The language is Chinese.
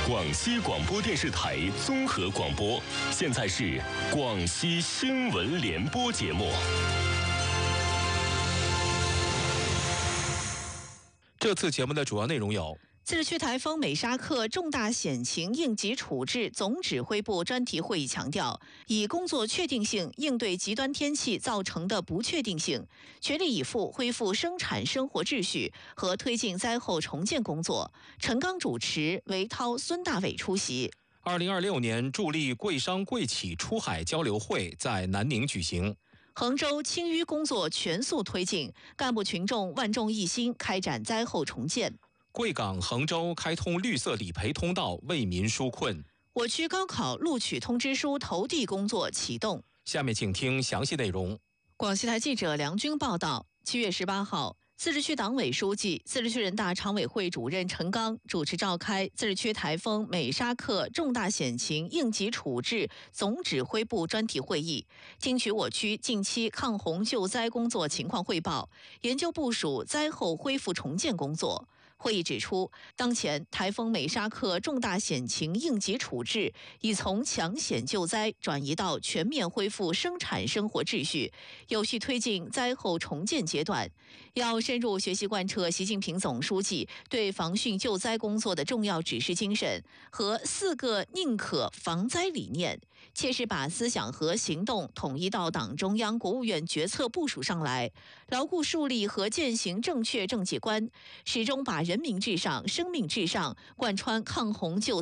广西广播电视台综合广播，现在是广西新闻联播节目。 这次节目的主要内容有： 自治区台风美沙克重大险情应急处置总指挥部专题会议强调，以工作确定性应对极端天气造成的不确定性，全力以赴恢复生产生活秩序和推进灾后重建工作。陈刚主持，韦涛、孙大伟出席。 2026年助力贵商贵企出海交流会在南宁举行。 衡州清淤工作全速推进，干部群众万众一心开展灾后重建。 贵港衡州开通绿色理赔通道，为民纾困。 我区高考录取通知书投递工作启动。 下面请听详细内容。 广西台记者梁军报道，7月18号，自治区党委书记、自治区人大常委会主任陈刚主持召开自治区台风美沙克重大险情应急处置总指挥部专题会议，听取我区近期抗洪救灾工作情况汇报，研究部署灾后恢复重建工作。会议指出，当前台风美沙克重大险情应急处置已从抢险救灾转移到全面恢复生产生活秩序，有序推进灾后重建阶段。要深入学习贯彻习近平总书记对防汛救灾工作的重要指示精神和4个宁可防灾理念，切实把思想和行动统一到党中央、国务院决策部署上来，牢固树立和践行正确政绩观，始终把人民至上、生命至上贯穿抗洪救